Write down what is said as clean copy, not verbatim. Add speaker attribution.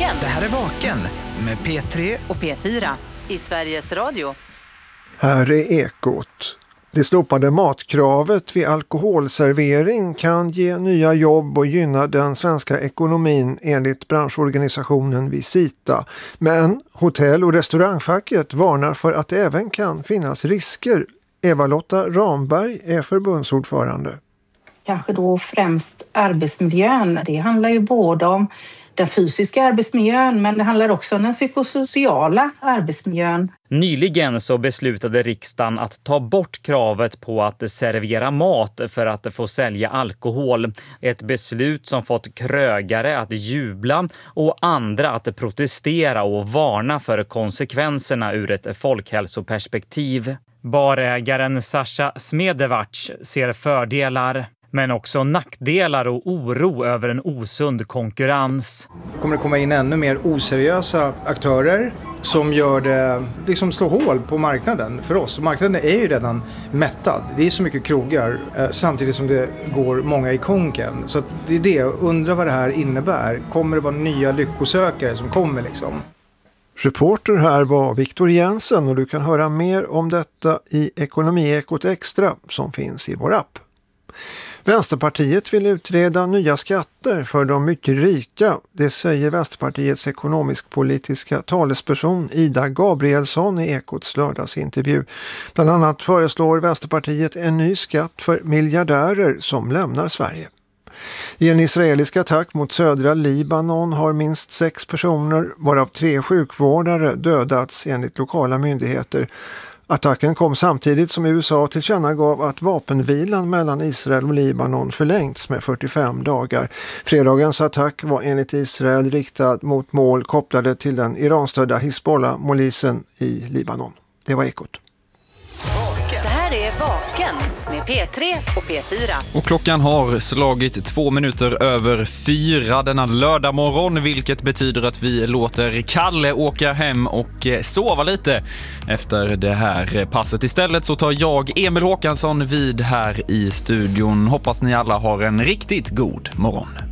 Speaker 1: Vaken.
Speaker 2: Det här är Vaken med P3
Speaker 1: och P4 i Sveriges Radio.
Speaker 3: Här är Ekot. Det slopade matkravet vid alkoholservering kan ge nya jobb och gynna den svenska ekonomin enligt branschorganisationen Visita. Men hotell- och restaurangfacket varnar för att det även kan finnas risker. Eva-Lotta Ramberg är förbundsordförande.
Speaker 4: Kanske då främst arbetsmiljön. Det handlar ju både om den fysiska arbetsmiljön, men det handlar också om den psykosociala arbetsmiljön.
Speaker 5: Nyligen så beslutade riksdagen att ta bort kravet på att servera mat för att få sälja alkohol. Ett beslut som fått krögare att jubla och andra att protestera och varna för konsekvenserna ur ett folkhälsoperspektiv. Barägaren Sasha Smedevac ser fördelar, men också nackdelar och oro över en osund konkurrens.
Speaker 6: Det kommer att komma in ännu mer oseriösa aktörer som gör det, liksom slår hål på marknaden för oss. Marknaden är ju redan mättad. Det är så mycket krogar samtidigt som det går många i konken. Så att det är det, jag undrar vad det här innebär. Kommer det vara nya lyckosökare som kommer liksom?
Speaker 3: Reporter här var Viktor Jensen och du kan höra mer om detta i Ekonomiekot Extra som finns i vår app. Vänsterpartiet vill utreda nya skatter för de mycket rika. Det säger Vänsterpartiets ekonomisk-politiska talesperson Ida Gabrielsson i Ekots lördagsintervju. Bland annat föreslår Vänsterpartiet en ny skatt för miljardärer som lämnar Sverige. I en israelisk attack mot södra Libanon har minst 6 personer, varav 3 sjukvårdare, dödats enligt lokala myndigheter. Attacken kom samtidigt som USA tillkännagav att vapenvilan mellan Israel och Libanon förlängts med 45 dagar. Fredagens attack var enligt Israel riktad mot mål kopplade till den Iranstödda Hizbollah-milisen i Libanon. Det var Ekot.
Speaker 1: Det här är Vaken med P3 och P4.
Speaker 7: Och klockan har slagit 2 minuter över 4 denna lördag morgon, vilket betyder att vi låter Kalle åka hem och sova lite efter det här passet. Istället så tar jag, Emil Håkansson, vid här i studion. Hoppas ni alla har en riktigt god morgon.